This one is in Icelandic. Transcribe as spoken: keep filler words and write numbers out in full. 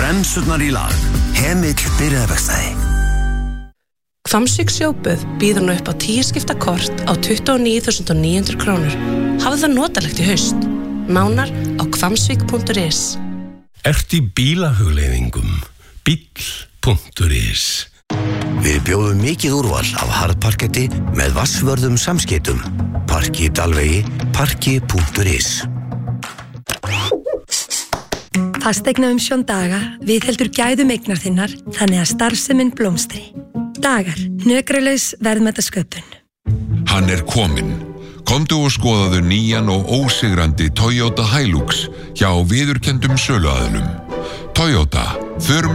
Bremsurnar í lag. Hemill byrjaðverkstæði. Hvammsvík sjóböð býður nú upp á tíu skipta kort á tuttugu og níu þúsund níu hundruð krónur. Hafðu það notalegt í haust. Nánar á hvammsvík punktur is. Ert í bílahugleiðingum? bíll punktur is. Við bjóðum mikið úrval af harðparketti með vassvörðum samskeytum. Parki Dalvegi, parki punktur is. Fasteigna umsjón Daga viðheldur gæðum eignar þinnar þannig að starfsemin blómstri. Dagar, hnökralaus verðmætasköpun. Hann er kominn. Komdu og skoðaðu nýjan og ósigrandi Toyota Hilux hjá viðurkenndum söluaðilum. Toyota, förum